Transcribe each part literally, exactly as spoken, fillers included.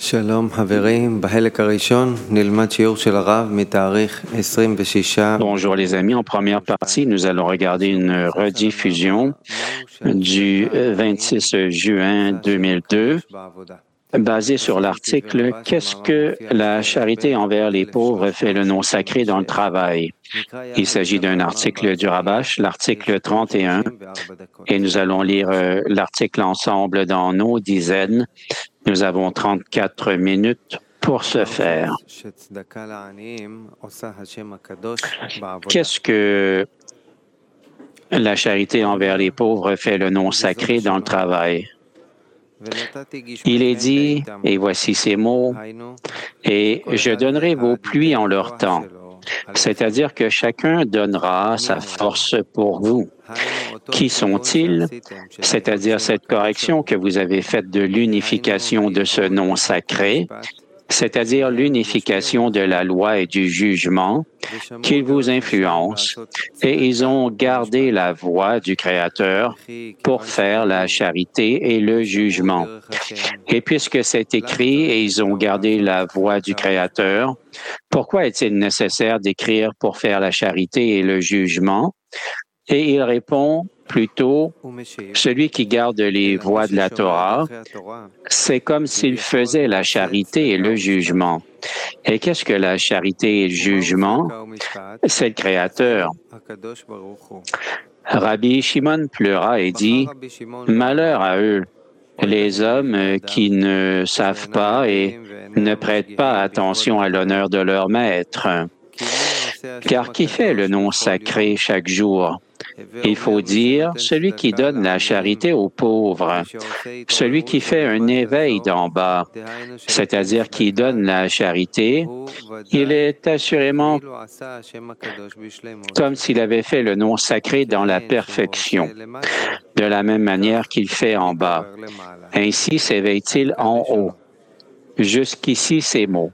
שלום חברים, בחלק הראשון נלמד שיעור של הרב מתאריך עשרים ושישה. Bonjour les amis, en première partie, nous allons regarder une rediffusion du vingt-six juin deux mille deux, basée sur l'article « Qu'est-ce que la charité envers les pauvres fait le nom sacré dans le travail ?» Il s'agit d'un article du Rabash, l'article trente et un, et nous allons lire euh, l'article ensemble dans nos dizaines. Nous avons trente-quatre minutes pour ce faire. Qu'est-ce que la charité envers les pauvres fait le nom sacré dans le travail? Il est dit, et voici ces mots, « Et je donnerai vos pluies en leur temps. » C'est-à-dire que chacun donnera sa force pour vous. Qui sont-ils? C'est-à-dire cette correction que vous avez faite de l'unification de ce nom sacré, c'est-à-dire l'unification de la loi et du jugement, qu'ils vous influencent, et ils ont gardé la voie du Créateur pour faire la charité et le jugement. Et puisque c'est écrit et ils ont gardé la voie du Créateur, pourquoi est-il nécessaire d'écrire pour faire la charité et le jugement? Et il répond plutôt, celui qui garde les voies de la Torah, c'est comme s'il faisait la charité et le jugement. Et qu'est-ce que la charité et le jugement? C'est le Créateur. Rabbi Shimon pleura et dit, « Malheur à eux, les hommes qui ne savent pas et ne prêtent pas attention à l'honneur de leur maître. Car qui fait le nom sacré chaque jour? Il faut dire celui qui donne la charité aux pauvres, celui qui fait un éveil d'en bas, c'est-à-dire qui donne la charité, il est assurément comme s'il avait fait le nom sacré dans la perfection, de la même manière qu'il fait en bas. Ainsi s'éveille-t-il en haut. Jusqu'ici ces mots.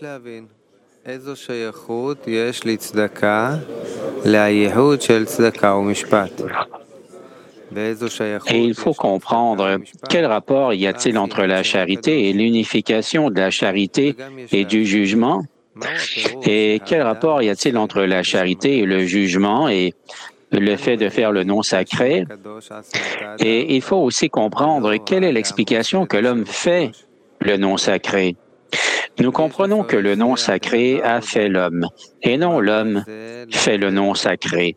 Et il faut comprendre quel rapport y a-t-il entre la charité et l'unification de la charité et du jugement? Et quel rapport y a-t-il entre la charité et le jugement et le fait de faire le nom sacré? Et il faut aussi comprendre quelle est l'explication que l'homme fait le nom sacré. Nous comprenons que le nom sacré a fait l'homme, et non l'homme fait le nom sacré.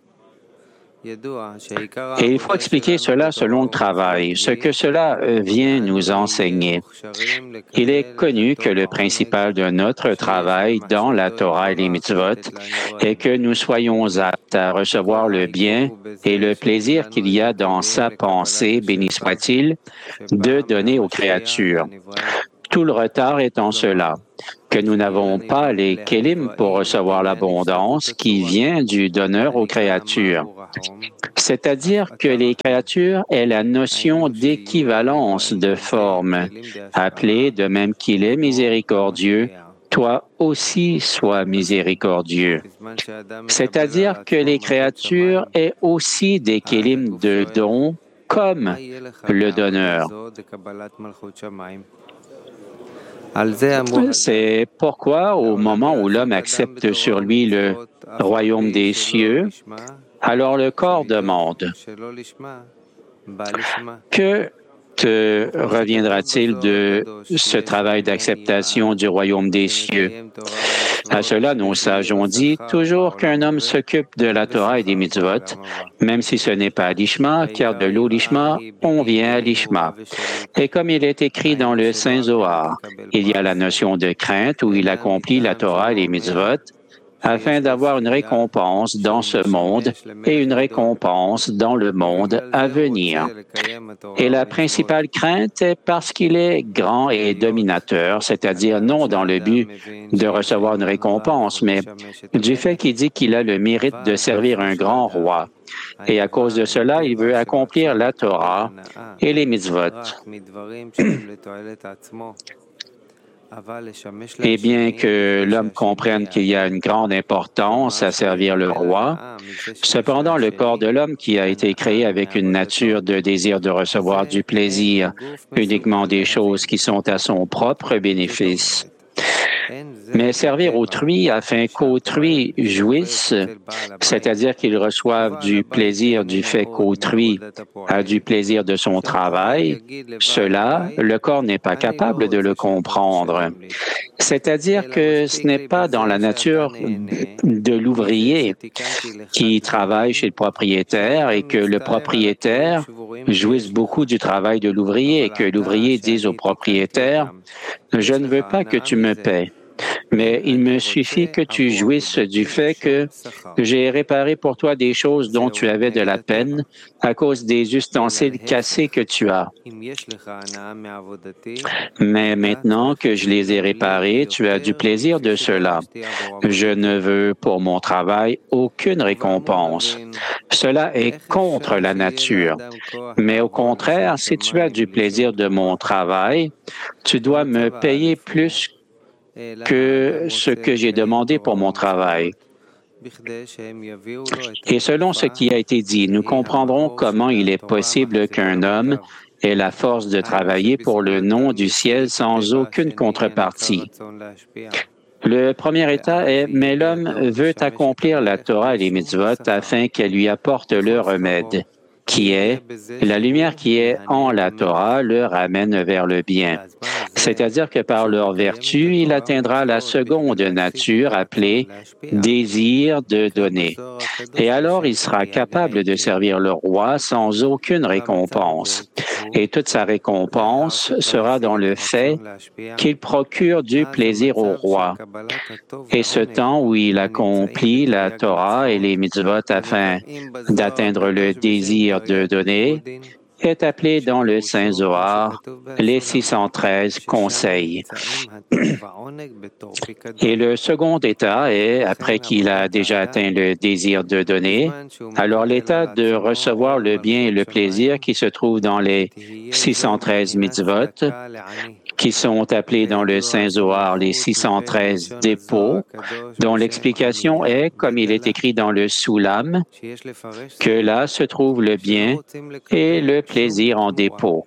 Et il faut expliquer cela selon le travail, ce que cela vient nous enseigner. Il est connu que le principal de notre travail dans la Torah et les mitzvot est que nous soyons aptes à recevoir le bien et le plaisir qu'il y a dans sa pensée, béni soit-il, de donner aux créatures. Tout le retard est en cela, que nous n'avons pas les kélim pour recevoir l'abondance qui vient du donneur aux créatures. C'est-à-dire que les créatures aient la notion d'équivalence de forme, appelée de même qu'il est miséricordieux, toi aussi sois miséricordieux. C'est-à-dire que les créatures aient aussi des kélim de dons comme le donneur. C'est pourquoi, au moment où l'homme accepte sur lui le royaume des cieux, alors le corps demande, que te reviendra-t-il de ce travail d'acceptation du royaume des cieux? À cela, nos sages ont dit toujours qu'un homme s'occupe de la Torah et des mitzvot, même si ce n'est pas à l'ishma, car de l'olishma, on vient à l'ishma. Et comme il est écrit dans le Saint Zohar, il y a la notion de crainte où il accomplit la Torah et les mitzvot, afin d'avoir une récompense dans ce monde et une récompense dans le monde à venir. Et la principale crainte est parce qu'il est grand et dominateur, c'est-à-dire non dans le but de recevoir une récompense, mais du fait qu'il dit qu'il a le mérite de servir un grand roi. Et à cause de cela, il veut accomplir la Torah et les mitzvot. Et bien que l'homme comprenne qu'il y a une grande importance à servir le roi, cependant le corps de l'homme qui a été créé avec une nature de désir de recevoir du plaisir, uniquement des choses qui sont à son propre bénéfice. Mais servir autrui afin qu'autrui jouisse, c'est-à-dire qu'il reçoive du plaisir du fait qu'autrui a du plaisir de son travail, cela, le corps n'est pas capable de le comprendre. C'est-à-dire que ce n'est pas dans la nature de l'ouvrier qui travaille chez le propriétaire et que le propriétaire jouisse beaucoup du travail de l'ouvrier et que l'ouvrier dise au propriétaire, « Je ne veux pas que tu me paies. » Mais il me suffit que tu jouisses du fait que j'ai réparé pour toi des choses dont tu avais de la peine à cause des ustensiles cassés que tu as. Mais maintenant que je les ai réparés, tu as du plaisir de cela. Je ne veux pour mon travail aucune récompense. Cela est contre la nature. Mais au contraire, si tu as du plaisir de mon travail, tu dois me payer plus que ce que j'ai demandé pour mon travail. Et selon ce qui a été dit, nous comprendrons comment il est possible qu'un homme ait la force de travailler pour le nom du ciel sans aucune contrepartie. Le premier état est, mais l'homme veut accomplir la Torah et les mitzvot afin qu'elle lui apporte le remède, qui est la lumière qui est en la Torah le ramène vers le bien. C'est-à-dire que par leur vertu, il atteindra la seconde nature appelée désir de donner. Et alors, il sera capable de servir le roi sans aucune récompense. Et toute sa récompense sera dans le fait qu'il procure du plaisir au roi. Et ce temps où il accomplit la Torah et les mitzvot afin d'atteindre le désir de donner est appelé dans le Saint Zohar les six cent treize conseils. Et le second état est, après qu'il a déjà atteint le désir de donner, alors l'état de recevoir le bien et le plaisir qui se trouve dans les six cent treize mitzvot, qui sont appelés dans le Saint Zohar les six cent treize dépôts, dont l'explication est, comme il est écrit dans le Soulam, que là se trouve le bien et le plaisir en dépôt.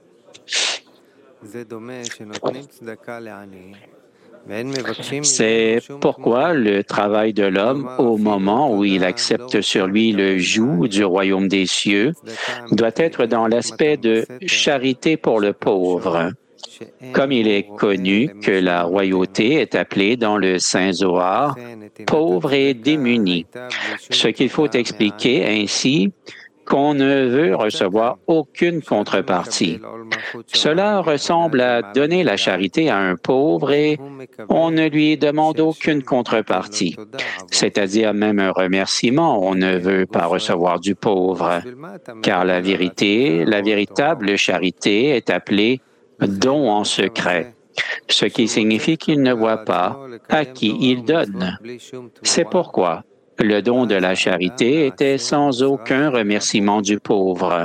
C'est pourquoi le travail de l'homme, au moment où il accepte sur lui le joug du royaume des cieux, doit être dans l'aspect de charité pour le pauvre. Comme il est connu que la royauté est appelée dans le Saint Zohar pauvre et démunie, ce qu'il faut expliquer ainsi qu'on ne veut recevoir aucune contrepartie. Cela ressemble à donner la charité à un pauvre et on ne lui demande aucune contrepartie, c'est-à-dire même un remerciement, on ne veut pas recevoir du pauvre, car la vérité, la véritable charité est appelée don en secret, ce qui signifie qu'il ne voit pas à qui il donne. C'est pourquoi le don de la charité était sans aucun remerciement du pauvre.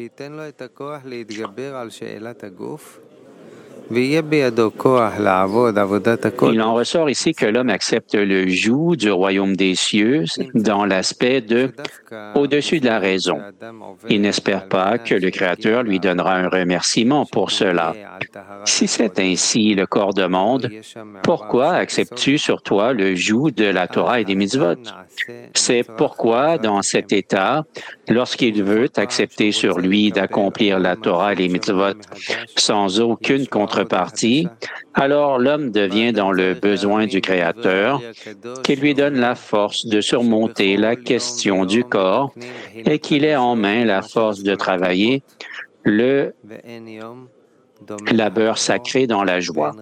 Il en ressort ici que l'homme accepte le joug du royaume des cieux dans l'aspect de au-dessus de la raison. Il n'espère pas que le Créateur lui donnera un remerciement pour cela. Si c'est ainsi, le corps demande, pourquoi acceptes-tu sur toi le joug de la Torah et des mitzvot? C'est pourquoi, dans cet état, lorsqu'il veut accepter sur lui d'accomplir la Torah et les mitzvot sans aucune contrepartie, alors l'homme devient dans le besoin du Créateur, qui lui donne la force de surmonter la question du corps et qu'il ait en main la force de travailler le labeur sacré dans la joie.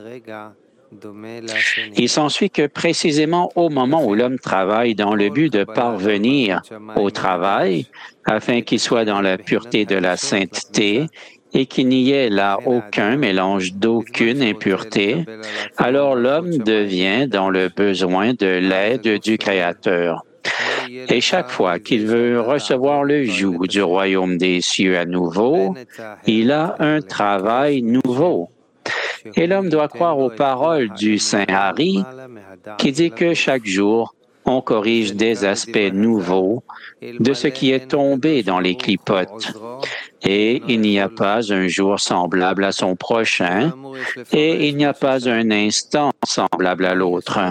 Il s'ensuit que précisément au moment où l'homme travaille dans le but de parvenir au travail, afin qu'il soit dans la pureté de la sainteté et qu'il n'y ait là aucun mélange d'aucune impureté, alors l'homme devient dans le besoin de l'aide du Créateur. Et chaque fois qu'il veut recevoir le joug du royaume des cieux à nouveau, il a un travail nouveau. Et l'homme doit croire aux paroles du Saint Hari qui dit que chaque jour, on corrige des aspects nouveaux de ce qui est tombé dans les clipotes. Et il n'y a pas un jour semblable à son prochain, et il n'y a pas un instant semblable à l'autre.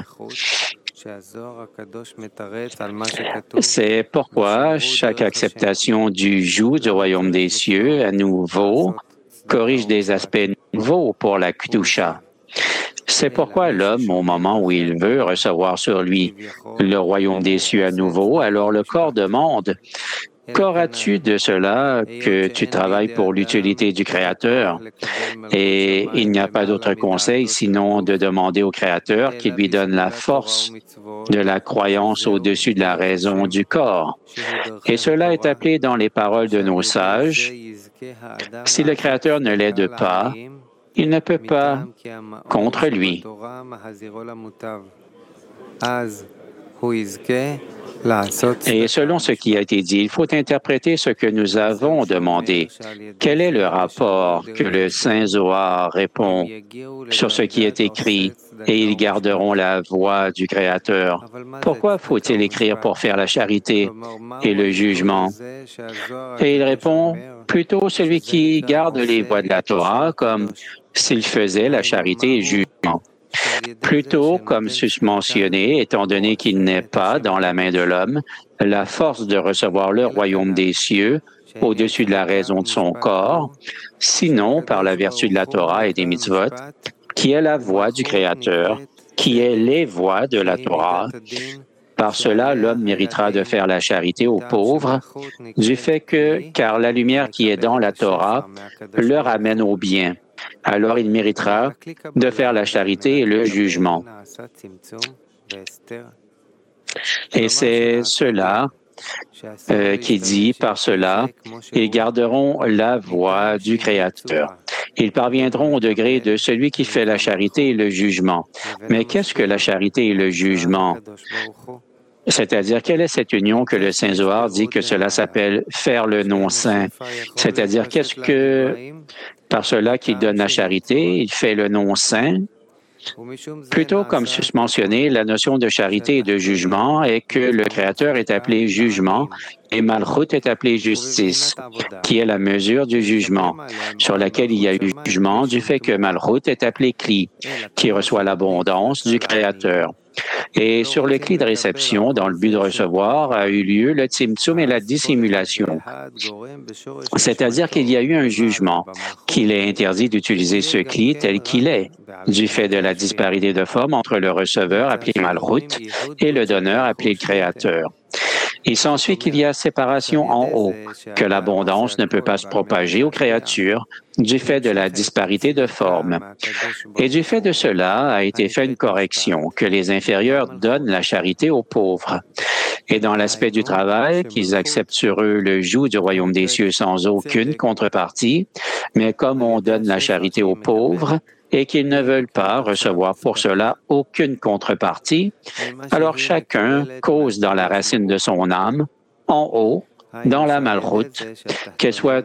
C'est pourquoi chaque acceptation du joug du royaume des cieux à nouveau corrige des aspects nouveaux pour la Kedusha. C'est pourquoi l'homme, au moment où il veut recevoir sur lui le royaume des cieux à nouveau, alors le corps demande « Qu'auras-tu de cela que tu travailles pour l'utilité du Créateur? » Et il n'y a pas d'autre conseil sinon de demander au Créateur qu'il lui donne la force de la croyance au-dessus de la raison du corps. Et cela est appelé dans les paroles de nos sages. Si le Créateur ne l'aide pas, il ne peut pas contre lui. Et selon ce qui a été dit, il faut interpréter ce que nous avons demandé. Quel est le rapport que le Saint Zohar répond sur ce qui est écrit et ils garderont la voix du Créateur? Pourquoi faut-il écrire pour faire la charité et le jugement? Et il répond, plutôt celui qui garde les voix de la Torah comme s'il faisait la charité et le jugement. Plutôt, comme susmentionné, étant donné qu'il n'est pas dans la main de l'homme la force de recevoir le royaume des cieux au-dessus de la raison de son corps, sinon par la vertu de la Torah et des mitzvot, qui est la voix du Créateur, qui est les voix de la Torah. Par cela, l'homme méritera de faire la charité aux pauvres, du fait que, car la lumière qui est dans la Torah le ramène au bien. Alors il méritera de faire la charité et le jugement. Et c'est cela euh, qui dit, par cela, ils garderont la voix du Créateur. Ils parviendront au degré de celui qui fait la charité et le jugement. Mais qu'est-ce que la charité et le jugement? C'est-à-dire, quelle est cette union que le Saint Zohar dit que cela s'appelle faire le nom saint? C'est-à-dire, qu'est-ce que, par cela qu'il donne la charité, il fait le nom saint? Plutôt, comme susmentionné, la notion de charité et de jugement est que le Créateur est appelé jugement et Malchut est appelé justice, qui est la mesure du jugement, sur laquelle il y a eu jugement du fait que Malchut est appelé Kli, qui reçoit l'abondance du Créateur. Et sur le cli de réception, dans le but de recevoir, a eu lieu le tzimtzum et la dissimulation. C'est-à-dire qu'il y a eu un jugement, qu'il est interdit d'utiliser ce cli tel qu'il est, du fait de la disparité de forme entre le receveur appelé Malchut et le donneur appelé le Créateur. Il s'ensuit qu'il y a séparation en haut, que l'abondance ne peut pas se propager aux créatures du fait de la disparité de forme. Et du fait de cela a été fait une correction, que les inférieurs donnent la charité aux pauvres. Et dans l'aspect du travail, qu'ils acceptent sur eux le joug du royaume des cieux sans aucune contrepartie, mais comme on donne la charité aux pauvres, et qu'ils ne veulent pas recevoir pour cela aucune contrepartie, alors chacun cause dans la racine de son âme, en haut, dans la Malchut, qu'elle soit